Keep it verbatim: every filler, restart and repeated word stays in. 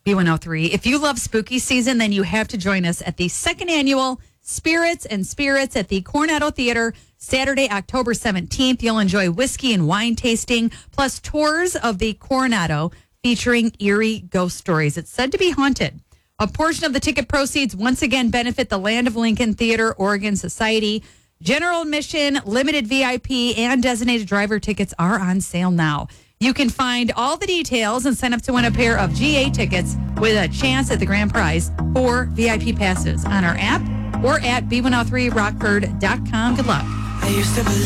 B one oh three. If you love spooky season, then you have to join us at the second annual Spirits and Spirits at the Coronado Theater, Saturday, October seventeenth. You'll enjoy whiskey and wine tasting, plus tours of the Coronado featuring eerie ghost stories. It's said to be haunted. A portion of the ticket proceeds once again benefit the Land of Lincoln Theater Oregon Society. General admission, limited V I P, and designated driver tickets are on sale now. You can find all the details and sign up to win a pair of G A tickets with a chance at the grand prize for V I P passes on our app or at B one oh three rockford dot com. Good luck. I used to believe